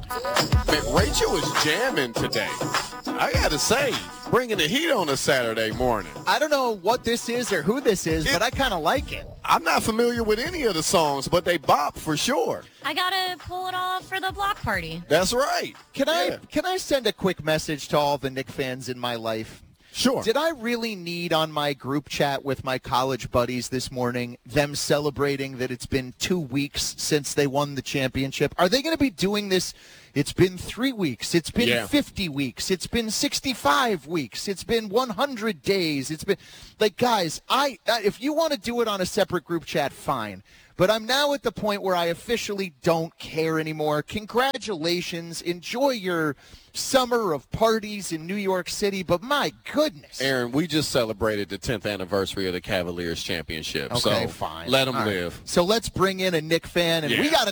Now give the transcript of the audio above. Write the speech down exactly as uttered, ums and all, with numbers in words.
Man, Rachel is jamming today. I got to say, bringing the heat on a Saturday morning. I don't know what this is or who this is, It- but I kind of like it. I'm not familiar with any of the songs, but they bop for sure. I gotta pull it off for the block party. That's right. Can Yeah. I can I send a quick message to all the Knick fans in my life? Sure. Did I really need on my group chat with my college buddies this morning them celebrating that it's been two weeks since they won the championship? Are they going to be doing this? It's been three weeks. It's been Yeah. fifty weeks. It's been sixty-five weeks. It's been one hundred days. It's been like, guys, I if you want to do it on a separate group chat, fine. But I'm now at the point where I officially don't care anymore. Congratulations. Enjoy your summer of parties in New York City. But my goodness. Aaron, we just celebrated the tenth anniversary of the Cavaliers championship. Okay, so fine. let them All right. live. So let's bring in a Knick fan, and we Yeah. got